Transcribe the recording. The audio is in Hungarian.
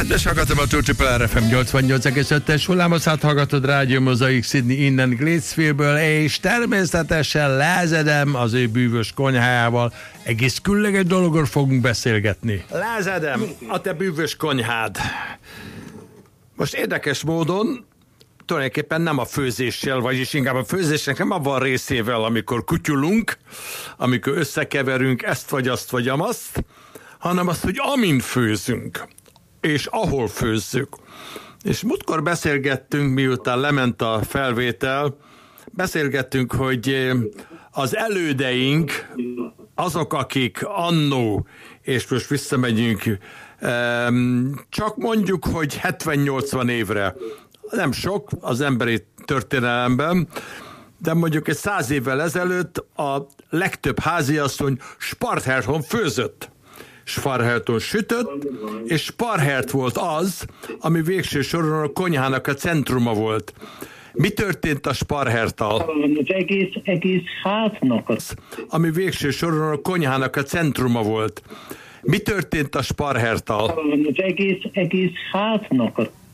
Kedves hallgatom, a Triple RFM 88,5-es hullámoszát hallgatod, Rádió Mozaik Sydney innen Gatesville-ből, és természetesen Lázadem az ő bűvös konyhájával egész különleges dologról fogunk beszélgetni. Lázadem, a te bűvös konyhád. Most érdekes módon tulajdonképpen nem a főzéssel, vagyis inkább a főzésnek nem abban részével, amikor kutyulunk, amikor összekeverünk ezt vagy azt vagy amazt, hanem azt, hogy amin főzünk, és ahol főzzük. És múltkor beszélgettünk, miután lement a felvétel, beszélgettünk, hogy az elődeink, azok, akik annó, és most visszamegyünk, csak mondjuk, hogy 70-80 évre, nem sok az emberi történelemben, de mondjuk egy 100 évvel ezelőtt a legtöbb háziasszony Sparherton főzött. Sparherton sütött, és Sparhert volt az, ami végső soron a konyhának a centruma volt. Mi történt a Sparherttal? Az egész háznak az. Ami végső soron a konyhának a centruma volt. Mi történt a Sparherttal? Az egész háznak a